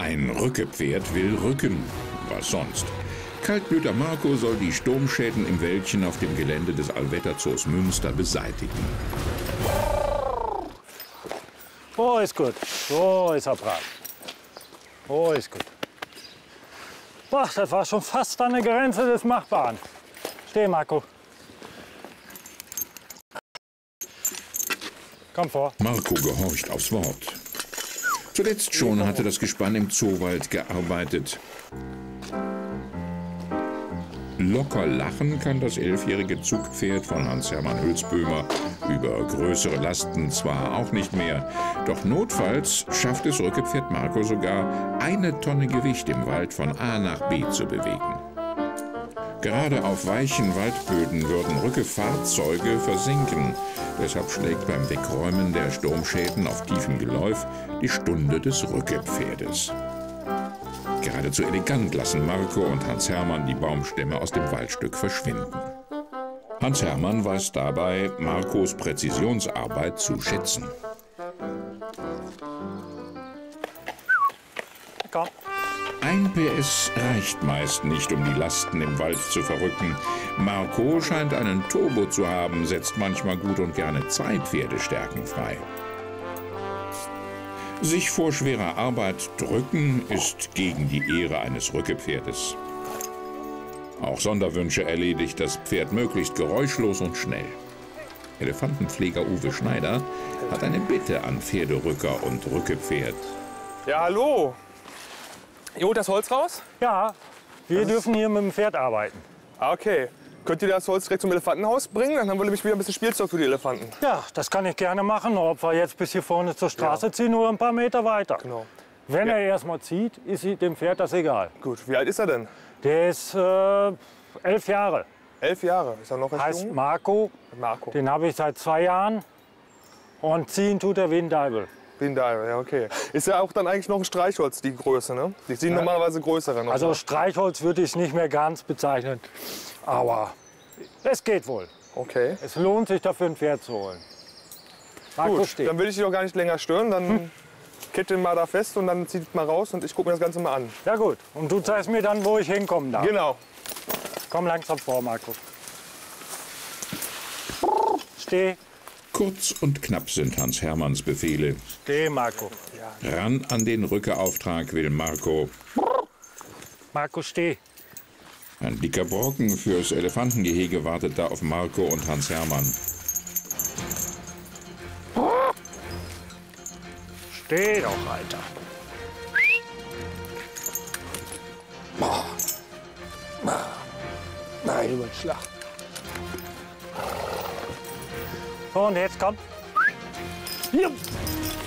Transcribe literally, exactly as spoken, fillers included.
Ein Rückepferd will rücken. Was sonst? Kaltblüter Marco soll die Sturmschäden im Wäldchen auf dem Gelände des Allwetterzoos Münster beseitigen. Oh, ist gut. So ist er brav. Oh, ist gut. Boah, das war schon fast an der Grenze des Machbaren. Steh, Marco. Komm vor. Marco gehorcht aufs Wort. Zuletzt schon hatte das Gespann im Zoowald gearbeitet. Locker lachen kann das elfjährige Zugpferd von Hans-Hermann Hülsböhmer über größere Lasten zwar auch nicht mehr, doch notfalls schafft es Rückepferd Marco sogar, eine Tonne Gewicht im Wald von A nach B zu bewegen. Gerade auf weichen Waldböden würden Rückefahrzeuge versinken. Deshalb schlägt beim Wegräumen der Sturmschäden auf tiefem Geläuf die Stunde des Rückepferdes. Geradezu elegant lassen Marco und Hans-Hermann die Baumstämme aus dem Waldstück verschwinden. Hans-Hermann weiß dabei Marcos Präzisionsarbeit zu schätzen. Komm. Ein P S reicht meist nicht, um die Lasten im Wald zu verrücken. Marco scheint einen Turbo zu haben, setzt manchmal gut und gerne zwei Pferdestärken frei. Sich vor schwerer Arbeit drücken ist gegen die Ehre eines Rückepferdes. Auch Sonderwünsche erledigt das Pferd möglichst geräuschlos und schnell. Elefantenpfleger Uwe Schneider hat eine Bitte an Pferderücker und Rückepferd. Ja, hallo. Ihr holt das Holz raus? Ja, wir Das dürfen hier mit dem Pferd arbeiten. Ah, okay. Könnt ihr das Holz direkt zum Elefantenhaus bringen? Dann haben wir nämlich wieder ein bisschen Spielzeug für die Elefanten. Ja, das kann ich gerne machen, ob wir jetzt bis hier vorne zur Straße Ja. ziehen oder ein paar Meter weiter. Genau. Wenn Ja. er erst mal zieht, ist dem Pferd das egal. Gut, wie alt ist er denn? Der ist äh, elf Jahre, Elf Jahre. Ist er noch recht heißt jung? Marco. Marco. Den habe ich seit zwei Jahren und ziehen tut er wie ein Deibel. Wie ein Diver, ja, okay. Ist ja auch dann eigentlich noch ein Streichholz, die Größe, ne? Die sind Ja. normalerweise größere noch. Also Streichholz würde ich es nicht mehr ganz bezeichnen, aber es geht wohl. Okay. Es lohnt sich dafür ein Pferd zu holen. Marco Gut, steht. dann will ich dich auch gar nicht länger stören. Dann hm. kette ihn mal da fest und dann zieht mal raus und ich gucke mir das Ganze mal an. Ja gut, und du zeigst mir dann, wo ich hinkommen darf. Genau. Komm langsam vor, Marco. Steh. Kurz und knapp sind Hans-Hermanns Befehle. Steh, Marco. Ran an den Rückeauftrag will Marco. Marco, steh. Ein dicker Brocken fürs Elefantengehege wartet da auf Marco und Hans-Hermann. Steh doch, Alter. Nein, über den Schlag. So, und jetzt komm. Jupp.